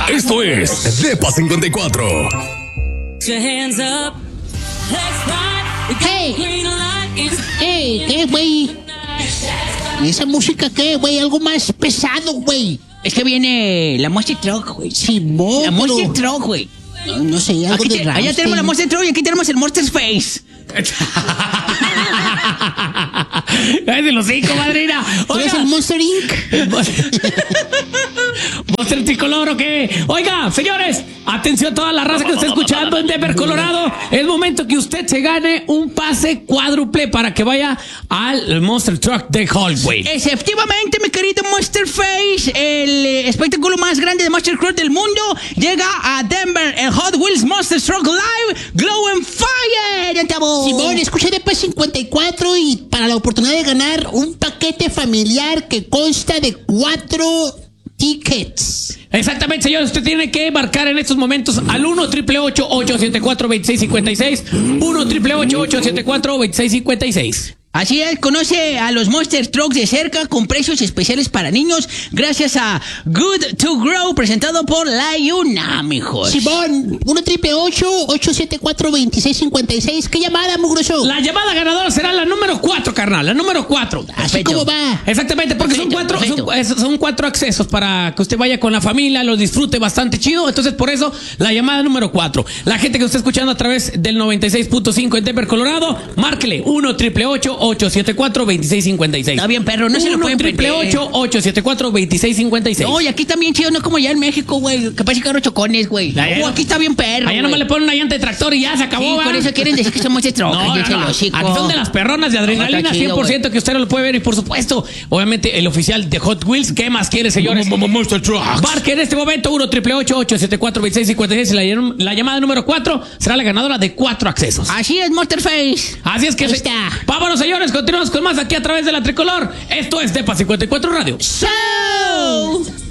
Esto es Depa 54. Hey, ¿qué, güey? ¿Esa música qué, güey? Algo más pesado, güey. Es que viene la Monster Truck, güey. Simón. La Monster Truck, güey. No sé, algo de Allá tenemos la Monster Truck y aquí tenemos el Monster Face. Es de los 5, madrina. ¿Tú eres el Monster Inc? ¿Monster tricolor o qué? Oiga, señores, atención a toda la raza que está escuchando en Denver, Colorado. Es momento que usted se gane un pase cuádruple para que vaya al Monster Truck de Hallway. Efectivamente, mi querido Monster Face, el espectáculo más grande de Monster Truck del mundo, llega a Denver, el Hot Wheels Monster Truck Live Glow and Fire. Simón, escuché de P54 y para la oportunidad de ganar un paquete familiar que consta de 4 tickets. Exactamente, señores, usted tiene que marcar en estos momentos al 1-888-874-2656, 1-888-874-2656. Así es, conoce a los Monster Trucks de cerca con precios especiales para niños gracias a Good to Grow, presentado por la UNAM, hijos. Simón, 1-888-874-2656. ¿Qué llamada, mugroso? La llamada ganadora será la número 4, carnal, la número 4. Así como va. Exactamente, porque son 4 accesos para que usted vaya con la familia, lo disfrute bastante chido. Entonces, por eso, la llamada número 4. La gente que está escuchando a través del 96.5 en Denver, Colorado, márquele 1-888-874-2656. Está bien, perro, no se lo pueden perder. 1-888-874-2656. No, y aquí también chido, no como allá en México, güey, que parece que agarro chocones, güey. No, aquí está bien perro, allá nomás le ponen una llanta de tractor y ya se acabó, sí, ¿verdad? por eso quieren decir que somos de troca. No. Aquí son de las perronas de adrenalina, chido, 100% güey. que usted lo puede ver. Y por supuesto, obviamente, el oficial de Hot Wheels. ¿Qué más quiere, señores? Monster Trucks. Marque en este momento 1-888-874-2656. La llamada número 4 será la ganadora de 4 accesos. Así es, Monster Face. Así es que Ahí está. Vámonos, señores, continuamos con más aquí a través de la Tricolor. Esto es Depa 54 Radio. ¡Show!